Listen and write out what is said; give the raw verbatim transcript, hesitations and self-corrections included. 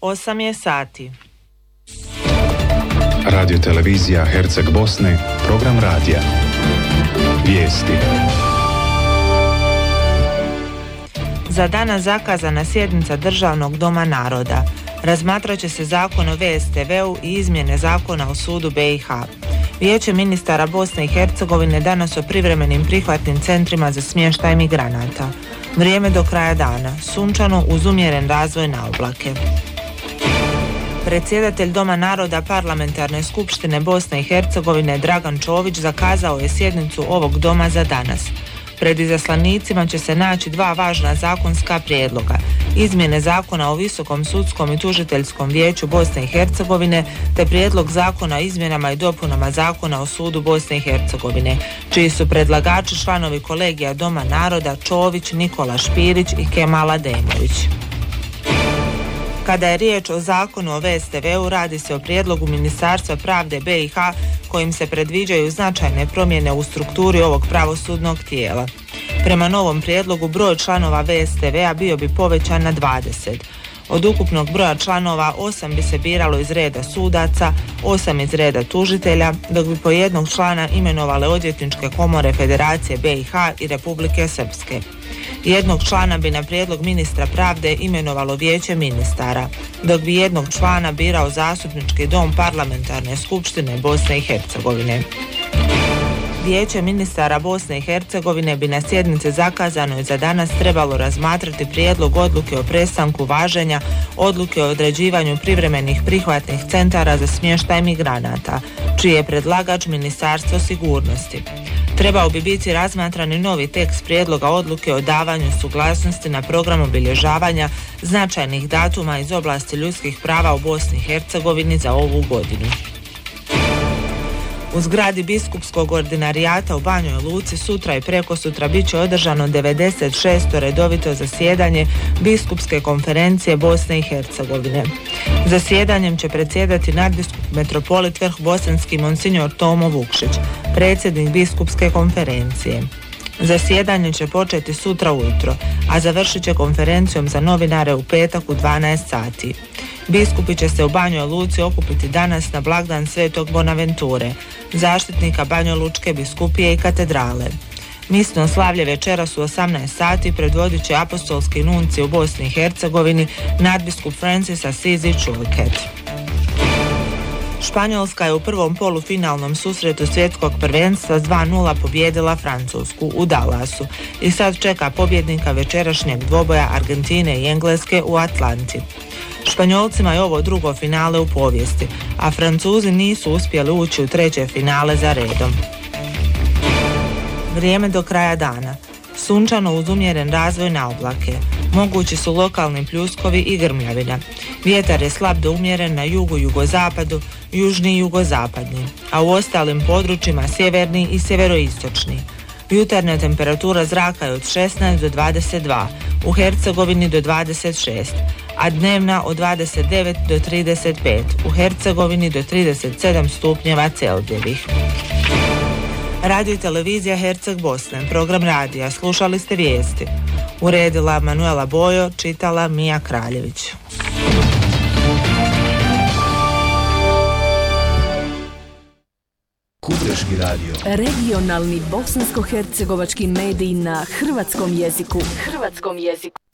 osam je sati. Radio televizija Herceg Bosne, program radija. Vijesti. Za danas zakazana sjednica Državnog doma naroda. Razmatrat će se zakon o V S T V-u i izmjene zakona o sudu B i H. Vijeće ministara Bosne i Hercegovine danas o privremenim prihvatnim centrima za smještaj migranata. Vrijeme do kraja dana, sunčano uz umjeren razvoj na oblake. Predsjedatelj Doma naroda Parlamentarne skupštine Bosne i Hercegovine Dragan Čović zakazao je sjednicu ovog doma za danas. Pred izaslanicima će se naći dva važna zakonska prijedloga: izmjene zakona o Visokom sudskom i tužiteljskom vijeću Bosne i Hercegovine te prijedlog zakona o izmjenama i dopunama zakona o sudu Bosne i Hercegovine, čiji su predlagači članovi kolegija Doma naroda Čović, Nikola Špirić i Kemal Ademović. Kada je riječ o zakonu o V S T V-u, radi se o prijedlogu Ministarstva pravde B i H kojim se predviđaju značajne promjene u strukturi ovog pravosudnog tijela. Prema novom prijedlogu broj članova V S T V-a bio bi povećan na dvadeset. Od ukupnog broja članova osam bi se biralo iz reda sudaca, osam iz reda tužitelja, dok bi po jednog člana imenovale odvjetničke komore Federacije B i H i Republike Srpske. Jednog člana bi na prijedlog ministra pravde imenovalo Vijeće ministara, dok bi jednog člana birao Zastupnički dom Parlamentarne skupštine Bosne i Hercegovine. Vijeće ministara Bosne i Hercegovine bi na sjednici zakazanoj za danas trebalo razmatrati prijedlog odluke o prestanku važenja odluke o određivanju privremenih prihvatnih centara za smještaj migranata, čiji je predlagač Ministarstvo sigurnosti. Trebao bi biti razmatran i novi tekst prijedloga odluke o davanju suglasnosti na program obilježavanja značajnih datuma iz oblasti ljudskih prava u Bosni i Hercegovini za ovu godinu. U zgradi biskupskog ordinarijata u Banjoj Luci sutra i prekosutra bit će održano devedeset šesto redovito zasjedanje Biskupske konferencije Bosne i Hercegovine. Zasjedanjem će predsjedati nadbiskup metropolit Vrh Bosanski Monsignor Tomo Vukšić, predsjednik Biskupske konferencije. Zasjedanje će početi sutra ujutro, a završit će konferencijom za novinare u petak u dvanaest sati. Biskupi će se u Banjoj Luci okupiti danas na blagdan Svetog Bonaventure, zaštitnika Banjolučke biskupije i katedrale. Misno slavlje večeras u osamnaest sati predvodit će apostolski nunci u Bosni i Hercegovini nadbiskup Francis Assisi Chulket. Španjolska je u prvom polufinalnom susretu svjetskog prvenstva s dva nula pobijedila Francusku u Dallasu i sad čeka pobjednika večerašnjeg dvoboja Argentine i Engleske u Atlanti. Španjolcima je ovo drugo finale u povijesti, a Francuzi nisu uspjeli ući u treće finale za redom. Vrijeme do kraja dana. Sunčano uz umjeren razvoj na oblake. Mogući su lokalni pljuskovi i grmljavina. Vjetar je slab do umjeren na jugu, jugozapadu, južni i jugozapadni, a u ostalim područjima sjeverni i sjeveroistočni. Jutarnja temperatura zraka je od šesnaest do dvadeset dva, u Hercegovini do dvadeset šest, a dnevna od dvadeset devet do trideset pet, u Hercegovini do trideset sedam stupnjeva Celzijevih. Radio i televizija Herceg Bosne, program radija, slušali ste vijesti. Uredila Manuela Bojo, čitala Mija Kraljević. Kudreški radio. Regionalni bosansko-hercegovački mediji na hrvatskom jeziku. Hrvatskom jeziku.